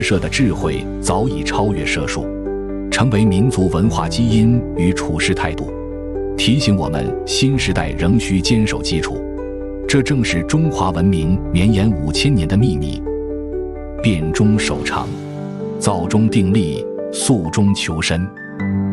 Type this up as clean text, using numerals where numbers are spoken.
社的智慧早已超越社术，成为民族文化基因与处事态度，提醒我们新时代仍需坚守基础。这正是中华文明绵延5000年的秘密。变中守常，造中定力，素中求深。